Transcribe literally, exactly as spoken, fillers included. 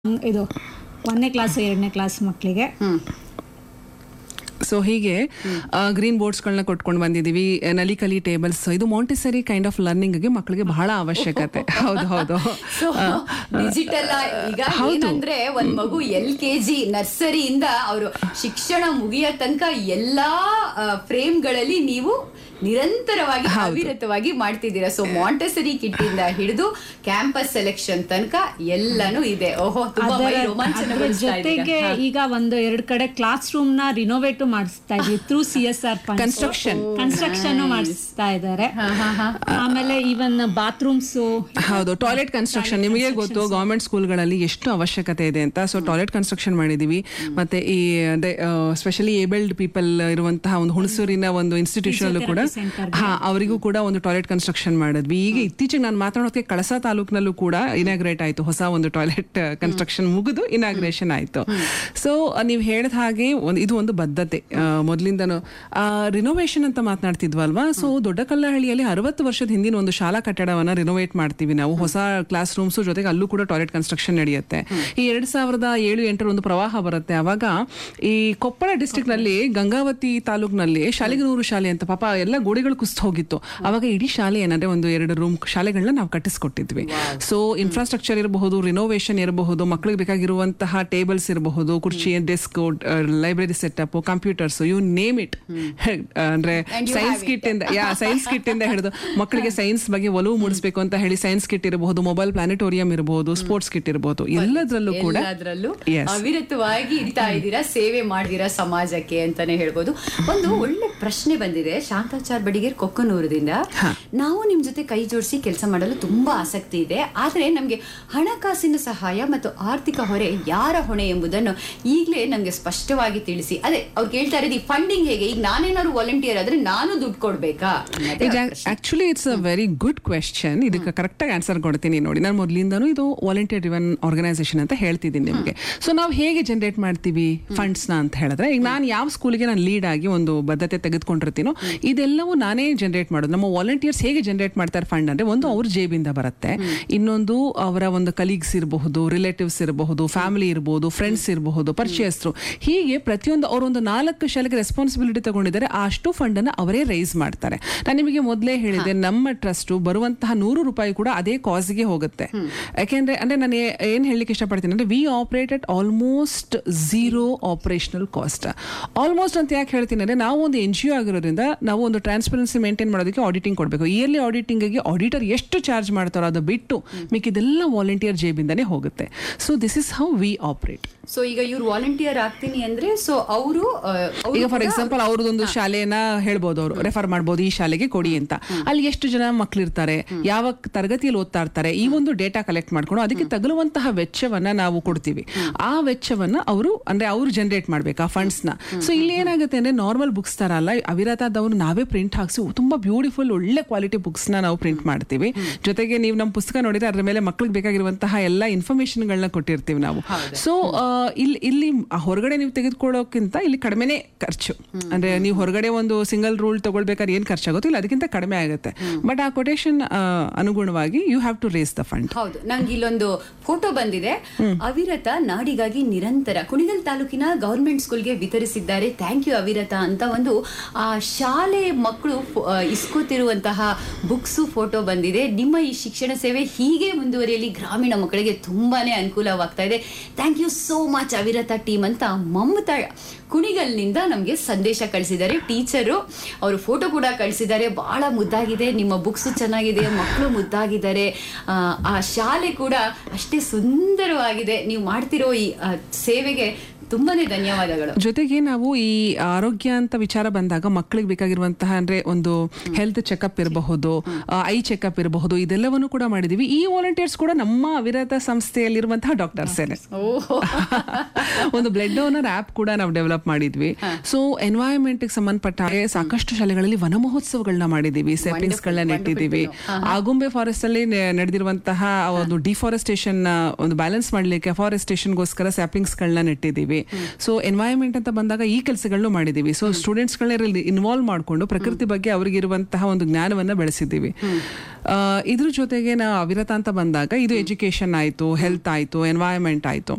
ಇದು ಒಂದನೇ ಕ್ಲಾಸ್ ಎರಡನೇ ಕ್ಲಾಸ್ ಮಕ್ಕಳಿಗೆ. ಸೊ ಹೀಗೆ ಗ್ರೀನ್ ಬೋರ್ಡ್ಸ್ಗಳನ್ನ ಕೊಟ್ಕೊಂಡು ಬಂದಿದ್ದೀವಿ. ನಲಿಕಲಿ ಟೇಬಲ್ಸ್, ಇದು ಮಾಂಟಿಸರಿ ಕೈಂಡ್ ಆಫ್ ಲರ್ನಿಂಗ್ ಮಕ್ಕಳಿಗೆ ಬಹಳ ಅವಶ್ಯಕತೆ. ಹೌದು ಹೌದು ಡಿಜಿಟಲ್ ಈಗ ಏನಂದ್ರೆ ಒಂದ್ ಮಗು ಎಲ್ ಕೆ ಜಿ ನರ್ಸರಿಯಿಂದ ಅವರು ಶಿಕ್ಷಣ ಮುಗಿಯೋ ತನಕ ಎಲ್ಲಾ ಫ್ರೇಮ್ ಗಳಲ್ಲಿ ನೀವು ನಿರಂತರವಾಗಿ ಅವಿರತವಾಗಿ ಮಾಡ್ತಿದ್ದೀರಾ. ಸೊ ಮಾಂಟೆಸರಿ ಕಿಟ್ ಇಂದ ಹಿಡಿದು ಕ್ಯಾಂಪಸ್ ಸೆಲೆಕ್ಷನ್ ತನಕ ಎಲ್ಲಾನು ಇದೆ. ಓಹೋ, ತುಂಬಾ ರೋಮಾಂಚನಗೊಳಿಸ್ತಾ ಇದೆ. ಜೊತೆಗೆ ಈಗ ಒಂದು ಎರಡು ಕಡೆ ಕ್ಲಾಸ್ ರೂಮ್ ನ ರಿನೋವೇಟ್ ಮಾಡಿಸ್ತಾ ಇದ್ವಿ through C S R construction construction ಮಾಡಿಸ್ತಾ ಇದ್ದಾರೆ. ಆಮೇಲೆ ಈವನ್ ಬಾತ್ರೂಮ್ಸ್, ಹೌದು, ಟಾಯ್ಲೆಟ್ ಕನ್ಸ್ಟ್ರಕ್ಷನ್. ನಿಮಗೆ ಗೊತ್ತು ಗವರ್ಮೆಂಟ್ ಸ್ಕೂಲ್ಗಳಲ್ಲಿ ಎಷ್ಟು ಅವಶ್ಯಕತೆ ಇದೆ ಅಂತ. ಸೊ ಟಾಯ್ಲೆಟ್ ಕನ್ಸ್ಟ್ರಕ್ಷನ್ ಮಾಡಿದೀವಿ. ಮತ್ತೆ ಈ ಸ್ಪೆಷಲಿ ಏಬಲ್ಡ್ ಪೀಪಲ್ ಇರುವಂತಹ ಒಂದು ಹುಣಸೂರಿನ ಒಂದು ಇನ್ಸ್ಟಿಟ್ಯೂಷನ್ ಕೂಡ ಹಾ ಅವರಿಗೂ ಕೂಡ ಒಂದು ಟಾಯ್ಲೆಟ್ ಕನ್ಸ್ಟ್ರಕ್ಷನ್ ಮಾಡಿದ್ವಿ. ಈಗ ಇತ್ತೀಚೆಗೆ ನಾನು ಮಾತಾಡೋದಕ್ಕೆ ಕಳಸಾ ತಾಲೂಕಿನಲ್ಲೂ ಕೂಡ ಇನಾಗ್ರೇಟ್ ಆಯ್ತು, ಹೊಸ ಒಂದು ಟಾಯ್ಲೆಟ್ ಕನ್ಸ್ಟ್ರಕ್ಷನ್ ಮುಗಿದು ಇನಾಗ್ರೇಷನ್ ಆಯ್ತು. ಸೊ ನೀವು ಹೇಳಿದ ಹಾಗೆ ಇದು ಒಂದು ಬದ್ಧತೆ ಮೊದಲಿಂದನೂ. ರಿನೋವೇಷನ್ ಅಂತ ಮಾತನಾಡ್ತಿದ್ವಲ್ವಾ. ಸೊ ದೊಡ್ಡಕಲ್ಲಹಳ್ಳಿಯಲ್ಲಿ ಅರವತ್ತು ವರ್ಷದ ಹಿಂದಿನ ಒಂದು ಶಾಲಾ ಕಟ್ಟಡವನ್ನ ರಿನೋವೇಟ್ ಮಾಡ್ತೀವಿ ನಾವು. ಹೊಸ ಕ್ಲಾಸ್ ರೂಮ್ಸ್ ಜೊತೆಗೆ ಅಲ್ಲೂ ಕೂಡ ಟಾಯ್ಲೆಟ್ ಕನ್ಸ್ಟ್ರಕ್ಷನ್ ನಡೆಯುತ್ತೆ. ಈ ಎರಡ್ ಸಾವಿರದ ಏಳು ಎಂಟರ ಒಂದು ಪ್ರವಾಹ ಬರುತ್ತೆ. ಅವಾಗ ಈ ಕೊಪ್ಪಳ ಡಿಸ್ಟ್ರಿಕ್ಟ್ ನಲ್ಲಿ ಗಂಗಾವತಿ ತಾಲೂಕಿನಲ್ಲಿ ಶಾಲೆಗನೂರು ಶಾಲೆ ಅಂತ ಪಾಪ ಎಲ್ಲ ಗೋಡೆಗಳು ಕುಸಿದು ಹೋಗಿತ್ತು. ಅವಾಗ ಇಡೀ ಶಾಲೆ ಏನಂದ್ರೆ ಒಂದು ಎರಡು ರೂಮ್ ಶಾಲೆಗಳನ್ನ ನಾವು ಕಟ್ಟಿಸ್ಕೊಟ್ಟಿದ್ವಿ. ಸೊ ಇನ್ಫ್ರಾಸ್ಟ್ರಕ್ಚರ್ ಇರಬಹುದು, ರಿನೋವೇಷನ್ ಇರಬಹುದು, ಮಕ್ಕಳಿಗೆ ಬೇಕಾಗಿರುವಂತಹ ಟೇಬಲ್ಸ್ ಇರಬಹುದು, ಕುರ್ಚಿ, desk, library setup, computers, you name it. ಅಂದ್ರೆ ಸೈನ್ಸ್ ಕಿಟ್ ಇಂದ ಯಾ ಸೈನ್ಸ್ ಕಿಟ್ ಇಂದ ಹಿಡಿದು ಮಕ್ಕಳಿಗೆ ಸೈನ್ಸ್ ಬಗ್ಗೆ ಒಲವು ಮೂಡಿಸಬೇಕು ಅಂತ ಹೇಳಿ ಸೈನ್ಸ್ ಕಿಟ್ ಇರಬಹುದು, ಮೊಬೈಲ್ ಪ್ಲಾನೆಟೋರಿಯಂ ಇರಬಹುದು, ಸ್ಪೋರ್ಟ್ಸ್ ಕಿಟ್ ಇರಬಹುದು, ಎಲ್ಲದರಲ್ಲೂ ಕೂಡ ಅವಿರತವಾಗಿ ಇರ್ತಾ ಇದ್ದೀರಾ, ಸೇವೆ ಮಾಡಿದಿರಾ ಸಮಾಜಕ್ಕೆ ಅಂತಾನೆ ಹೇಳ್ಬೋದು. ಒಂದು ಒಳ್ಳೆ ಪ್ರಶ್ನೆ ಬಂದಿದೆ ಶಾಂತಾಚಾರ್ ಬಡಿಗೇರ್ ಕೊಕ್ಕನೂರದಿಂದ. ನಾವು ನಿಮ್ ಜೊತೆ ಕೈ ಜೋಡಿಸಿ ಕೆಲಸ ಮಾಡಲು ತುಂಬಾ ಆಸಕ್ತಿ ಇದೆ, ಆದ್ರೆ ನಮ್ಗೆ ಹಣಕಾಸಿನ ಸಹಾಯ ಮತ್ತು ಆರ್ಥಿಕ ಹೊರೆ ಯಾರ ಹೊಣೆ ಎಂಬುದನ್ನು ಈಗಲೇ ನಮ್ಗೆ ಸ್ಪಷ್ಟವಾಗಿ ತಿಳಿಸಿ. ಅದೇ ಅವ್ರು ಕೇಳ್ತಾ ಇರೋದು ಈ ಫಂಡಿಂಗ್ ಹೇಗೆ. ಈಗ ನಾನೇನಾದ್ರು ವಾಲಂಟಿಯರ್ ಆದ್ರೆ ನಾನು ದುಡ್ಡು ಕೊಡ್ಬೇಕಾ? Actually it's a very good question. ಇದಕ್ಕೆ ಕರೆಕ್ಟ್ ಆಗಿ ಆನ್ಸರ್ ಕೊಡ್ತೀನಿ ನೋಡಿ. ನಾನು ಮೊದಲಿಂದನೂ ಇದು ವಾಲಂಟಿಯರ್ ಡ್ರಿವನ್ ಆರ್ಗನೈಸೇಷನ್ ಅಂತ ಹೇಳ್ತಿದ್ದೀನಿ ನಿಮಗೆ. ಸೊ ನಾವು ಹೇಗೆ ಜನರೇಟ್ ಮಾಡ್ತೀವಿ ಫಂಡ್ಸ್ ನ ಅಂತ ಹೇಳಿದ್ರೆ, ಈಗ ನಾನು ಯಾವ ಸ್ಕೂಲ್ಗೆ ನಾನು ಲೀಡ್ ಆಗಿ ಒಂದು ಬದ್ಧತೆ ತೆಗೆದುಕೊಂಡಿರ್ತೀನೋ ಇದೆಲ್ಲವೂ ನಾನೇ ಜನರೇಟ್ ಮಾಡೋದು. ನಮ್ಮ ವಾಲಂಟಿಯರ್ಸ್ ಹೇಗೆ ಜನರೇಟ್ ಮಾಡ್ತಾರೆ ಫಂಡ್ ಅಂದ್ರೆ, ಒಂದು ಅವ್ರ ಜೇಬಿಂದ ಬರುತ್ತೆ, ಇನ್ನೊಂದು ಅವರ ಒಂದು ಕಲೀಗ್ಸ್ ಇರಬಹುದು, ರಿಲೇಟಿವ್ಸ್ ಇರಬಹುದು, ಫ್ಯಾಮಿಲಿ ಇರಬಹುದು, ಫ್ರೆಂಡ್ಸ್ ಇರಬಹುದು, ಪರಿಚಯಸ್ಥರು, ಹೀಗೆ ಪ್ರತಿಯೊಂದು ಅವರೊಂದು ನಾಲ್ಕು ಶಾಲೆಗೆ ರೆಸ್ಪಾನ್ಸಿಬಿಲಿಟಿ ತಗೊಂಡಿದ್ದಾರೆ. ಅಷ್ಟು ಫಂಡ್ ಅನ್ನು ಅವರೇ ರೈಸ್ ಮಾಡ್ತಾರೆ. ನಾನು ನಿಮಗೆ ಮೊದಲೇ ಹೇಳಿದೆ, ನಮ್ಮ ಟ್ರಸ್ಟ್ ಬರುವಂತಹ ನೂರು ರೂಪಾಯಿ ಕೂಡ ಅದೇ ಕಾಸ್ಗೆ ಹೋಗುತ್ತೆ. ಯಾಕೆಂದ್ರೆ ಅಂದ್ರೆ ನಾನು ಏನ್ ಹೇಳಲಿಕ್ಕೆ ಇಷ್ಟಪಡ್ತೀನಿ ಅಂದ್ರೆ, V operate at almost zero operational cost. Almost ಅಂತ ಯಾಕೆ ಹೇಳ್ತೀನಿ ಅಂದ್ರೆ, ನಾವು ಒಂದು ಎನ್ ಜಿ ಒ ಆಗಿರೋದ್ರಿಂದ ನಾವು ಒಂದು ಟ್ರಾನ್ಸ್ಪರೆನ್ಸಿ ಮೇಂಟೈನ್ ಮಾಡೋದಕ್ಕೆ ಆಡಿಟಿಂಗ್ ಕೊಡಬೇಕು. ಇಯರ್ಲಿ ಆಡಿಟಿಂಗ್ ಆಗಿ ಆಡಿಟರ್ ಎಷ್ಟು ಚಾರ್ಜ್ ಮಾಡ್ತಾರೋ ಅದು ಬಿಟ್ಟು ಮಿಕ್ಕಿದೆಲ್ಲ ವಾಲಂಟಿಯರ್ ಜೇಬಿಂದಾನೇ ಹೋಗುತ್ತೆ. So this is how we operate. So ಈಗ ಇವ್ರು ವಾಲಂಟಿಯರ್ ಆಗ್ತೀನಿ ಅಂದ್ರೆ, ಸೊ ಅವರು ಈಗ ಫಾರ್ ಎಕ್ಸಾಂಪಲ್ ಅವ್ರದೊಂದು ಶಾಲೆನ ಹೇಳ್ಬೋದು, ಅವರು ರೆಫರ್ ಮಾಡ್ಬೋದು, ಈ ಶಾಲೆಗೆ ಕೊಡಿ ಅಂತ. ಅಲ್ಲಿ ಎಷ್ಟು ಜನ ಮಕ್ಕಳಿರ್ತಾರೆ, ಯಾವ ತರಗತಿಯಲ್ಲಿ ಓದ್ತಾ ಇರ್ತಾರೆ, ಈ ಒಂದು ಡೇಟಾ ಕಲೆಕ್ಟ್ ಮಾಡ್ಕೊಂಡು ಅದಕ್ಕೆ ತಗುಲುವಂತಹ ವೆಚ್ಚವನ್ನ ನಾವು ಕೊಡ್ತೀವಿ. ಆ ವೆಚ್ಚವನ್ನ ಅವರು ಅಂದ್ರೆ ಅವ್ರು ಜನರೇಟ್ ಮಾಡ್ಬೇಕು ಆ ಫಂಡ್ಸ್ ನ. ಸೊ ಇಲ್ಲಿ ಏನಾಗುತ್ತೆ ಅಂದ್ರೆ, ನಾರ್ಮಲ್ ಬುಕ್ಸ್ ತರ ಅಲ್ಲ, ಅವಿರತದವ್ರು ನಾವೇ ಪ್ರಿಂಟ್ ಹಾಕ್ಸಿ ತುಂಬಾ ಬ್ಯೂಟಿಫುಲ್ ಒಳ್ಳೆ ಕ್ವಾಲಿಟಿ ಬುಕ್ಸ್ ನ ನಾವು ಪ್ರಿಂಟ್ ಮಾಡ್ತೀವಿ. ಜೊತೆಗೆ ನೀವು ನಮ್ಮ ಪುಸ್ತಕ ನೋಡಿದ್ರೆ ಅದ್ರ ಮೇಲೆ ಮಕ್ಕಳಿಗೆ ಬೇಕಾಗಿರುವಂತಹ ಎಲ್ಲ ಇನ್ಫಾರ್ಮೇಶನ್ ಗಳನ್ನ ಕೊಟ್ಟಿರ್ತೀವಿ ನಾವು. ಸೊ ಇಲ್ಲಿ ಇಲ್ಲಿ ಹೊರಗಡೆ ನೀವು ತೆಗೆದುಕೊಳ್ಳೋಕ್ಕಿಂತ ಇಲ್ಲಿ ಕಡಿಮೆನೆ ಖರ್ಚು. ಅಂದ್ರೆ ನೀವು ಹೊರಗಡೆ ಒಂದು ಸಿಂಗಲ್ ರೂಲ್ ತಗೊಳ್ಬೇಕಾದ್ರೆ ಏನ್ ಖರ್ಚಾಗುತ್ತೋ ಇಲ್ಲ ಅದಕ್ಕಿಂತ ಕಡಿಮೆ ಆಗುತ್ತೆ. ಬಟ್ ಆ ಕೊಟೇಶನ್ ಅನುಗುಣವಾಗಿ you have to race the fund. ಹೌದು, ನಂಗೆ ಇಲ್ಲೊಂದು ಫೋಟೋ ಬಂದಿದೆ. ಅವಿರತ ನಾಡಿಗಾಗಿ ನಿರಂತರ ಕುಣಿಗಲ್ ತಾಲೂಕಿನ ಗವರ್ಮೆಂಟ್ ಸ್ಕೂಲ್ಗೆ ವಿತರಿಸಿದ್ದಾರೆ. ಥ್ಯಾಂಕ್ ಯು ಅವಿರತ ಅಂತ ಒಂದು ಆ ಶಾಲೆ ಮಕ್ಕಳು ಇಸ್ಕೋತಿರುವಂತಹ ಬುಕ್ಸ್ ಫೋಟೋ ಬಂದಿದೆ. ನಿಮ್ಮ ಈ ಶಿಕ್ಷಣ ಸೇವೆ ಹೀಗೆ ಮುಂದುವರಿಯಲಿ, ಗ್ರಾಮೀಣ ಮಕ್ಕಳಿಗೆ ತುಂಬಾನೇ ಅನುಕೂಲವಾಗ್ತಾ ಇದೆ. ಥ್ಯಾಂಕ್ ಯು ಸೋ ಮಚ್ ಅವಿರತ ಟೀಮ್ ಅಂತ ಮಮತಾ ಕುಣಿಗಲ್ನಿಂದ ನಮ್ಗೆ ಸಂದೇಶ ಕಳಿಸಿದ್ದಾರೆ. ಟೀಚರು ಅವರು ಫೋಟೋ ಕೂಡ ಕಳಿಸಿದ್ದಾರೆ. ಬಹಳ ಮುದ್ದಾಗಿದೆ, ನಿಮ್ಮ ಬುಕ್ಸ್ ಚೆನ್ನಾಗಿದೆ, ಮಕ್ಕಳು ಮುದ್ದಾಗಿದ್ದಾರೆ, ಆ ಶಾಲೆ ಕೂಡ ಅಷ್ಟೇ ಸುಂದರವಾಗಿದೆ. ನೀವು ಮಾಡ್ತಿರೋ ಈ ಸೇವೆಗೆ ತುಂಬಾನೇ ಧನ್ಯವಾದಗಳು. ಜೊತೆಗೆ ನಾವು ಈ ಆರೋಗ್ಯ ಅಂತ ವಿಚಾರ ಬಂದಾಗ ಮಕ್ಕಳಿಗೆ ಬೇಕಾಗಿರುವಂತಹ ಅಂದ್ರೆ ಒಂದು ಹೆಲ್ತ್ ಚೆಕಪ್ ಇರಬಹುದು, ಐ ಚೆಕಪ್ ಇರಬಹುದು, ಇದೆಲ್ಲವನ್ನು ಕೂಡ ಮಾಡಿದೀವಿ. ಈ ವಾಲಂಟಿಯರ್ಸ್ ಕೂಡ ನಮ್ಮ ಅವಿರತ ಸಂಸ್ಥೆಯಲ್ಲಿರುವಂತಹ ಡಾಕ್ಟರ್ಸ್. ಒಂದು ಬ್ಲಡ್ ಡೋನರ್ ಆಪ್ ಕೂಡ ನಾವು ಡೆವಲಪ್ ಮಾಡಿದ್ವಿ. ಸೊ ಎನ್ವೈರನ್ಮೆಂಟ್ ಗೆ ಸಂಬಂಧಪಟ್ಟ ಹಾಗೆ ಸಾಕಷ್ಟು ಶಾಲೆಗಳಲ್ಲಿ ವನ ಮಹೋತ್ಸವಗಳನ್ನ ಮಾಡಿದೀವಿ, ಸೆಪ್ಲಿಂಗ್ಸ್ ಗಳನ್ನ ನೆಟ್ಟಿದ್ದೀವಿ. ಆಗುಂಬೆ ಫಾರೆಸ್ಟ್ ಅಲ್ಲಿ ನಡೆದಿರುವಂತಹ ಒಂದು ಡಿಫಾರೆಸ್ಟೇಷನ್ ಒಂದು ಬ್ಯಾಲೆನ್ಸ್ ಮಾಡ್ಲಿಕ್ಕೆ ಫಾರೆಸ್ಟೇಷನ್ಗೋಸ್ಕರ ಸ್ಯಾಪ್ಲಿಂಗ್ಸ್ ಗಳನ್ನ ನೆಟ್ಟಿದ್ದೀವಿ. ಸೊ ಎನ್ವೈರನ್ಮೆಂಟ್ ಅಂತ ಬಂದಾಗ ಈ ಕೆಲಸಗಳನ್ನು ಮಾಡಿದೀವಿ. ಸೊ ಸ್ಟೂಡೆಂಟ್ಸ್ ಗಳನ್ನ ಇನ್ವಾಲ್ವ್ ಮಾಡಿಕೊಂಡು ಪ್ರಕೃತಿ ಬಗ್ಗೆ ಅವರಿಗೆ ಇರುವಂತಹ ಒಂದು ಜ್ಞಾನವನ್ನ ಬೆಳೆಸಿದ್ದೀವಿ. ಇದ್ರ ಜೊತೆಗೆ ನಾವು ಅವಿರತ ಅಂತ ಬಂದಾಗ ಇದು ಎಜುಕೇಶನ್ ಆಯ್ತು, ಹೆಲ್ತ್ ಆಯ್ತು, ಎನ್ವೈರನ್ಮೆಂಟ್ ಆಯ್ತು.